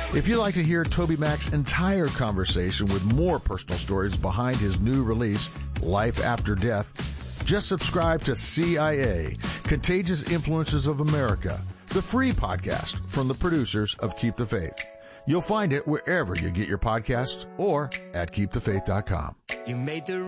If you'd like to hear TobyMac's entire conversation with more personal stories behind his new release, Life After Death, just subscribe to CIA, Contagious Influences of America, the free podcast from the producers of Keep the Faith. You'll find it wherever you get your podcasts or at keepthefaith.com. You made the